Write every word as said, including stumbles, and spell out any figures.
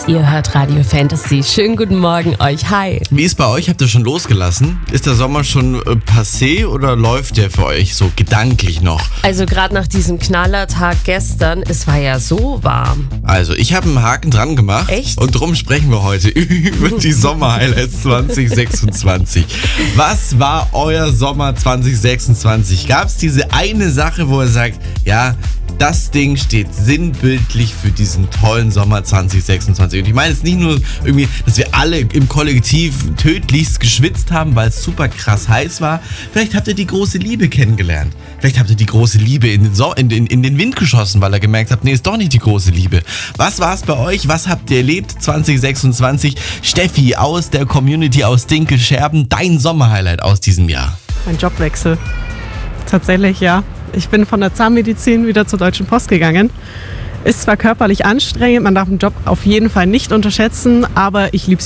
Ihr hört Radio Fantasy. Schönen guten Morgen euch. Hi. Wie ist bei euch? Habt ihr schon losgelassen? Ist der Sommer schon äh, passé oder läuft der für euch so gedanklich noch? Also gerade nach diesem Knallertag gestern, es war ja so warm. Also ich habe einen Haken dran gemacht. Echt? Und darum sprechen wir heute über die Sommer-Highlights zwanzig sechsundzwanzig. Was war euer Sommer zwanzig sechsundzwanzig? Gab es diese eine Sache, wo ihr sagt, ja, das Ding steht sinnbildlich für diesen tollen Sommer zwanzig sechsundzwanzig. Und ich meine jetzt nicht nur irgendwie, dass wir alle im Kollektiv tödlichst geschwitzt haben, weil es super krass heiß war. Vielleicht habt ihr die große Liebe kennengelernt. Vielleicht habt ihr die große Liebe in den, so- in den, in den Wind geschossen, weil ihr gemerkt habt, nee, ist doch nicht die große Liebe. Was war es bei euch? Was habt ihr erlebt zwanzig sechsundzwanzig? Steffi aus der Community aus Dinkelscherben, dein Sommerhighlight aus diesem Jahr. Mein Jobwechsel. Tatsächlich, ja. Ich bin von der Zahnmedizin wieder zur Deutschen Post gegangen. Ist zwar körperlich anstrengend, man darf den Job auf jeden Fall nicht unterschätzen, aber ich liebe